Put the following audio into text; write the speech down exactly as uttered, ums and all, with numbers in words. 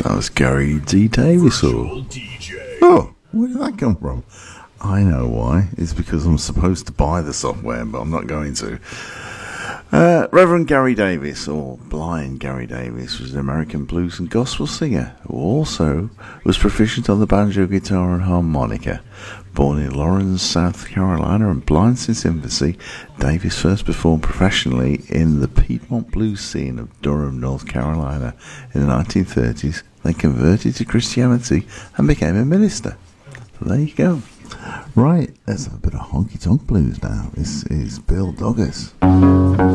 That was Gary D. Davis. Or... Oh, where did that come from? I know why. It's because I'm supposed to buy the software, but I'm not going to. Uh, Reverend Gary Davis, or Blind Gary Davis, was an American blues and gospel singer who also was proficient on the banjo, guitar and harmonica. Born in Lawrence, South Carolina, and blind since infancy, Davis first performed professionally in the Piedmont blues scene of Durham, North Carolina in the nineteen thirties, then converted to Christianity and became a minister. So there you go. Right, let's have a bit of honky-tonk blues now. This is Bill Doggers.